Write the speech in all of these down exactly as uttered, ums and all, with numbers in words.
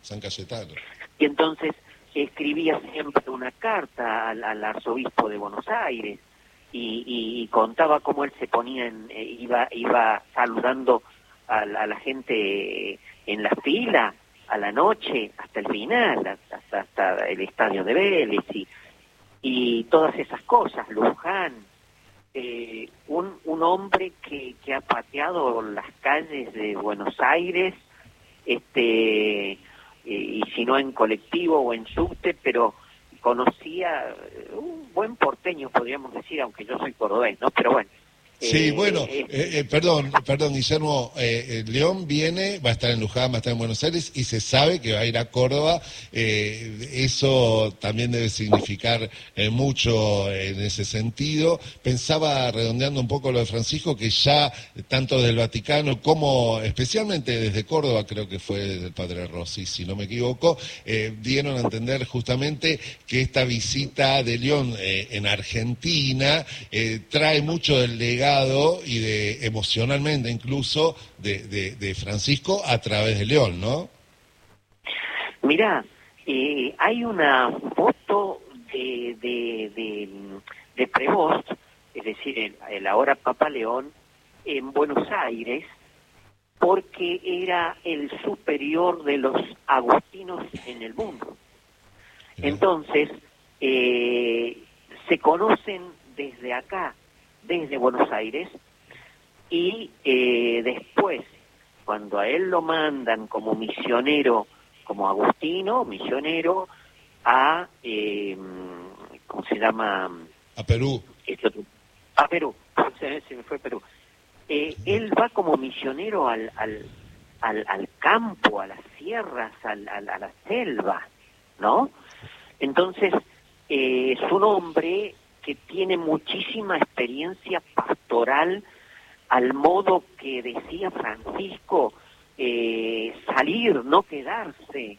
San Cayetano. Y entonces escribía siempre una carta al, al arzobispo de Buenos Aires y, y, y contaba cómo él se ponía, en, eh, iba iba saludando a, a la gente en la fila a la noche hasta el final, hasta, hasta el estadio de Vélez y, y todas esas cosas. Luján, eh, un, un hombre que, que ha pateado las calles de Buenos Aires, este y si no en colectivo o en subte, pero conocía un buen porteño, podríamos decir, aunque yo soy cordobés, ¿no? Pero bueno. Sí, eh, bueno, eh, eh, eh, perdón, perdón, Guillermo, eh, eh, León viene, va a estar en Luján, va a estar en Buenos Aires y se sabe que va a ir a Córdoba. Eh, eso también debe significar eh, mucho en ese sentido. Pensaba, redondeando un poco lo de Francisco, que ya tanto desde el Vaticano como especialmente desde Córdoba, creo que fue del padre Rossi, si no me equivoco, eh, dieron a entender justamente que esta visita de León eh, en Argentina eh, trae mucho del legado y de emocionalmente incluso de, de, de Francisco a través de León, ¿no? Mirá, eh, hay una foto de, de, de, de Prevost, es decir, el, el ahora Papa León, en Buenos Aires, porque era el superior de los agustinos en el mundo. Entonces, eh, se conocen desde acá, desde Buenos Aires, y eh, después, cuando a él lo mandan como misionero, como agustino, misionero, a, eh, ¿cómo se llama? A Perú. A Perú, se, se me fue Perú. Eh, él va como misionero al, al, al, al campo, a las sierras, al, al, a la selva, ¿no? Entonces, eh, es un hombre que tiene muchísima experiencia pastoral, al modo que decía Francisco, eh, salir, no quedarse.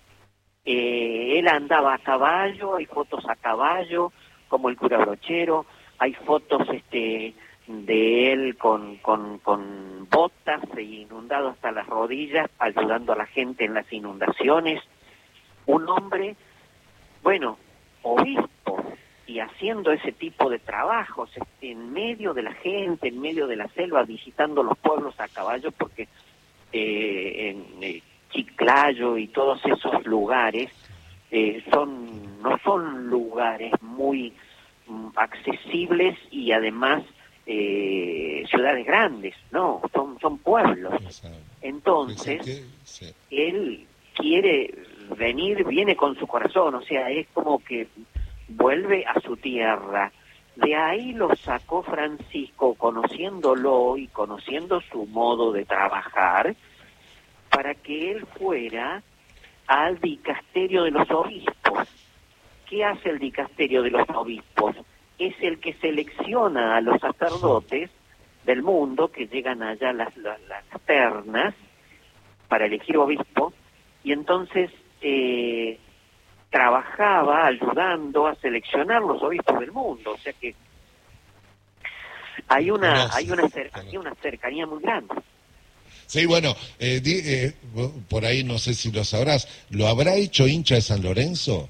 Eh, él andaba a caballo, hay fotos a caballo, como el cura Brochero, hay fotos este de él con, con, con botas e inundado hasta las rodillas, ayudando a la gente en las inundaciones. Un hombre, bueno, obispo, y haciendo ese tipo de trabajos en medio de la gente, en medio de la selva, visitando los pueblos a caballo, porque eh, en eh, Chiclayo y todos esos lugares eh, son no son lugares muy mm, accesibles y además eh, ciudades grandes, no, son, son pueblos. Entonces, él quiere venir, viene con su corazón, o sea, es como que vuelve a su tierra. De ahí lo sacó Francisco, conociéndolo y conociendo su modo de trabajar, para que él fuera al dicasterio de los obispos. ¿Qué hace el dicasterio de los obispos? Es el que selecciona a los sacerdotes del mundo que llegan allá a las, las, las ternas para elegir obispo, y entonces eh, trabajaba ayudando a seleccionar los obispos del mundo, o sea que hay una hay una cercanía, una cercanía muy grande. Sí, bueno, eh, di, eh, por ahí no sé si lo sabrás, ¿lo habrá hecho hincha de San Lorenzo?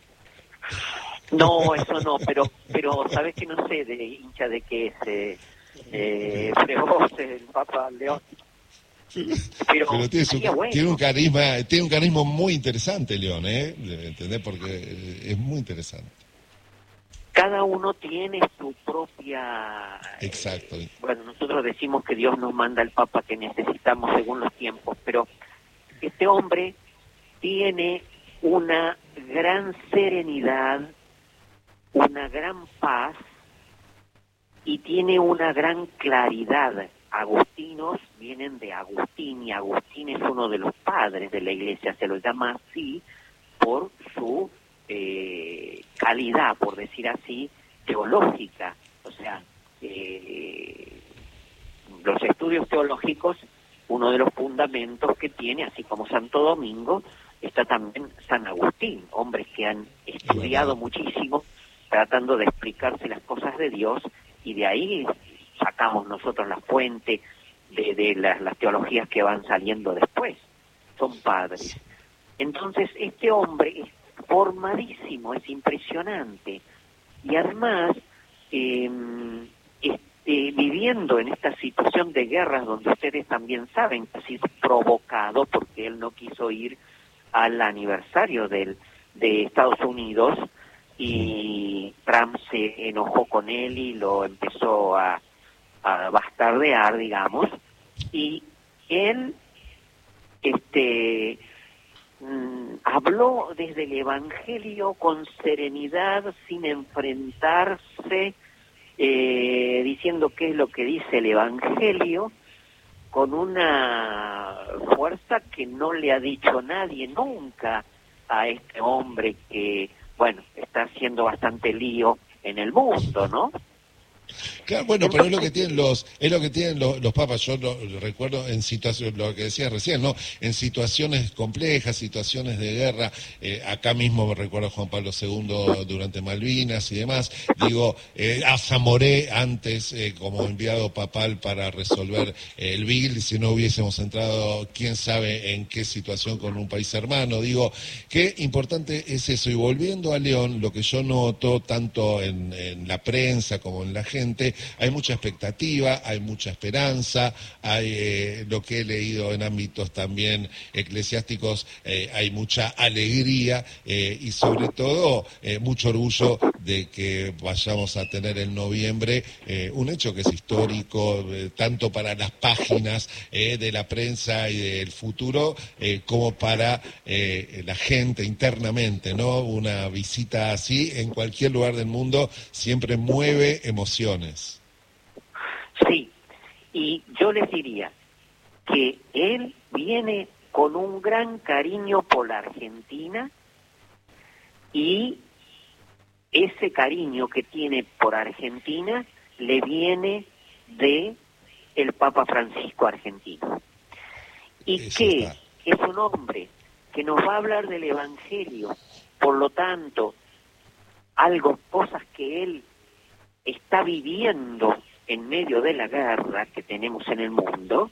No, eso no, pero pero sabes que no sé de hincha de qué es eh, eh, Prevost, el Papa León. Pero, pero tiene, su, bueno. tiene un carisma, tiene un carisma muy interesante León, ¿eh? ¿Entendés? Porque es muy interesante. Cada uno tiene su propia... Exacto. Eh, bueno, nosotros decimos que Dios nos manda el Papa que necesitamos según los tiempos, pero este hombre tiene una gran serenidad, una gran paz y tiene una gran claridad. Agustinos vienen de Agustín, y Agustín es uno de los padres de la Iglesia, se lo llama así por su eh, calidad, por decir así, teológica. O sea, eh, los estudios teológicos, uno de los fundamentos que tiene, así como Santo Domingo, está también San Agustín, hombres que han estudiado muchísimo tratando de explicarse las cosas de Dios, y de ahí sacamos nosotros la fuente de, de las, las teologías que van saliendo después. Son padres. Entonces este hombre es formadísimo, es impresionante, y además eh, este, viviendo en esta situación de guerras donde ustedes también saben que ha sido provocado porque él no quiso ir al aniversario del, de Estados Unidos, y Trump se enojó con él y lo empezó a, a bastardear, digamos, y él este mm, habló desde el Evangelio con serenidad, sin enfrentarse, eh, diciendo qué es lo que dice el Evangelio, con una fuerza que no le ha dicho nadie nunca a este hombre que, bueno, está haciendo bastante lío en el mundo, ¿no? Claro, bueno, pero es lo que tienen los, es lo que tienen los, los papas. Yo lo, lo recuerdo en situaciones, lo que decías recién, ¿no? En situaciones complejas, situaciones de guerra. Eh, acá mismo me recuerdo a Juan Pablo segundo durante Malvinas y demás. Digo, eh, a Zamoré antes eh, como enviado papal para resolver eh, el B I L, si no hubiésemos entrado, quién sabe en qué situación con un país hermano. Digo, qué importante es eso. Y volviendo a León, lo que yo noto tanto en, en la prensa como en la gente, hay mucha expectativa, hay mucha esperanza, hay eh, lo que he leído en ámbitos también eclesiásticos, eh, hay mucha alegría eh, y sobre todo eh, mucho orgullo de que vayamos a tener en noviembre eh, un hecho que es histórico, eh, tanto para las páginas eh, de la prensa y del futuro, eh, como para eh, la gente internamente, ¿no? Una visita así en cualquier lugar del mundo siempre mueve emociones. Sí, y yo les diría que él viene con un gran cariño por la Argentina, y ese cariño que tiene por Argentina le viene de el Papa Francisco argentino, y Eso que está. es un hombre que nos va a hablar del Evangelio, por lo tanto, algo, cosas que él está viviendo en medio de la guerra que tenemos en el mundo,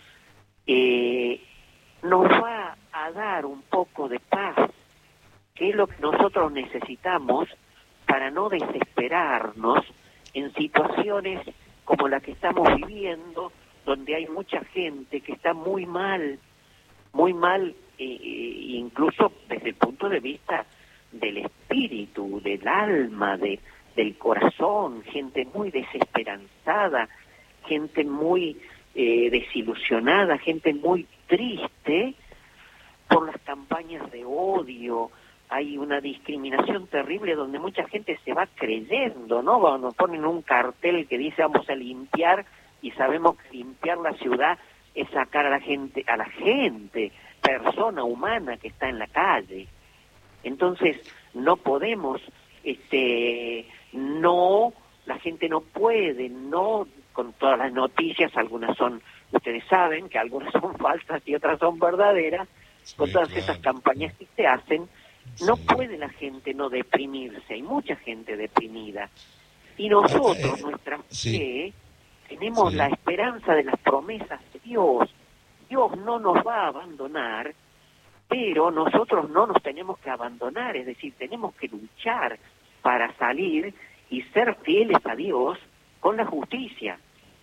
eh, nos va a dar un poco de paz, que es lo que nosotros necesitamos para no desesperarnos en situaciones como la que estamos viviendo, donde hay mucha gente que está muy mal, muy mal, eh, incluso desde el punto de vista del espíritu, del alma, de del corazón, gente muy desesperanzada, gente muy eh, desilusionada, gente muy triste por las campañas de odio. Hay una discriminación terrible donde mucha gente se va creyendo, ¿no? Cuando nos ponen un cartel que dice vamos a limpiar, y sabemos que limpiar la ciudad es sacar a la gente, a la gente, persona humana que está en la calle. Entonces, no podemos, este, no, la gente no puede, no, con todas las noticias, algunas son, ustedes saben que algunas son falsas y otras son verdaderas, Sí, con todas claro, esas campañas que se hacen, no sí. puede la gente no deprimirse, hay mucha gente deprimida. Y nosotros, Ah, eh, nuestra sí, fe, tenemos sí. la esperanza de las promesas de Dios. Dios no nos va a abandonar, pero nosotros no nos tenemos que abandonar, es decir, tenemos que luchar para salir y ser fieles a Dios con la justicia.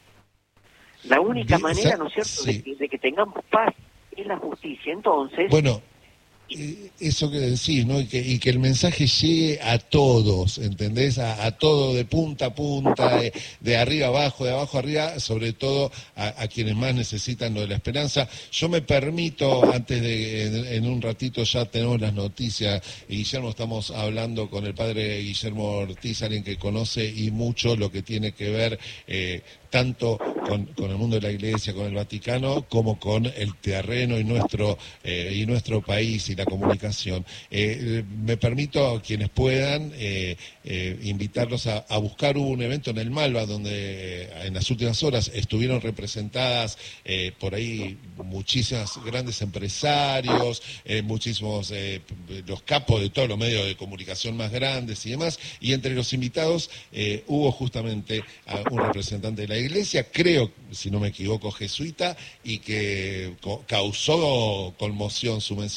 La única Bien, manera, sa- ¿no es cierto?, sí. de que, de que tengamos paz es la justicia. Entonces, Bueno, eh, eso que decís, ¿no? Y que, y que el mensaje llegue a todos, ¿entendés? A, a todo, de punta a punta, de, de arriba abajo, de abajo arriba, sobre todo a, a quienes más necesitan lo de la esperanza. Yo me permito, antes de, en, en un ratito ya tenemos las noticias, y Guillermo, estamos hablando con el padre Guillermo Ortiz, alguien que conoce y mucho lo que tiene que ver eh, tanto con, con el mundo de la Iglesia, con el Vaticano, como con el terreno y nuestro eh, y nuestro país y la comunicación. Eh, me permito, quienes puedan, eh, eh, invitarlos a, a buscar un evento en el Malva, donde eh, en las últimas horas estuvieron representadas eh, por ahí muchísimas grandes empresarios, eh, muchísimos eh, los capos de todos los medios de comunicación más grandes y demás, y entre los invitados eh, hubo justamente a un representante de la Iglesia, creo, si no me equivoco, jesuita, y que causó conmoción su mensaje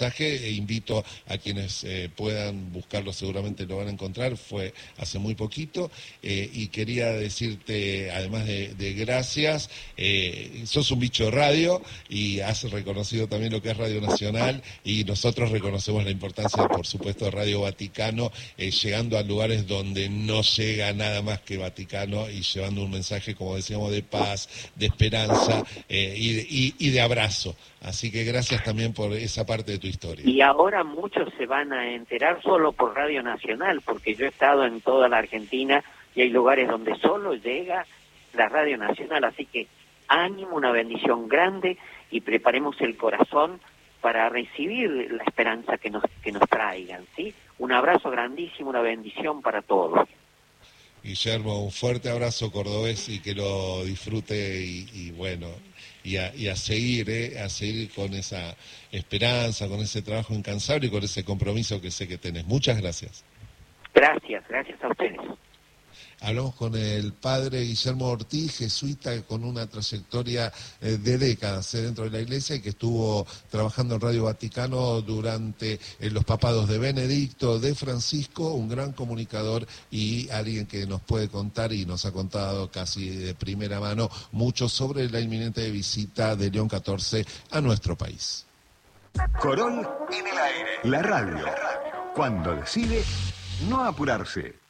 eh, invito a quienes eh, puedan buscarlo, seguramente lo van a encontrar, fue hace muy poquito, eh, y quería decirte, además de, de gracias, eh, sos un bicho de radio y has reconocido también lo que es Radio Nacional, y nosotros reconocemos la importancia, por supuesto, de Radio Vaticano, eh, llegando a lugares donde no llega nada más que Vaticano y llevando un mensaje, como decíamos, de paz, de esperanza eh, y, de, y, y de abrazo. Así que gracias también por esa parte de tu historia. Y ahora muchos se van a enterar solo por Radio Nacional, porque yo he estado en toda la Argentina y hay lugares donde solo llega la Radio Nacional, así que ánimo, una bendición grande y preparemos el corazón para recibir la esperanza que nos que nos traigan, ¿sí? Un abrazo grandísimo, una bendición para todos. Guillermo, un fuerte abrazo cordobés y que lo disfrute y, y bueno, y a, y a seguir, ¿eh? a seguir con esa esperanza, con ese trabajo incansable y con ese compromiso que sé que tenés. Muchas gracias. Gracias, gracias a ustedes. Hablamos con el padre Guillermo Ortiz, jesuita con una trayectoria eh, de décadas eh, dentro de la iglesia y que estuvo trabajando en Radio Vaticano durante eh, los papados de Benedicto, de Francisco, un gran comunicador y alguien que nos puede contar y nos ha contado casi de primera mano mucho sobre la inminente visita de León catorce a nuestro país. Corol en el aire. La radio. Cuando decide no apurarse.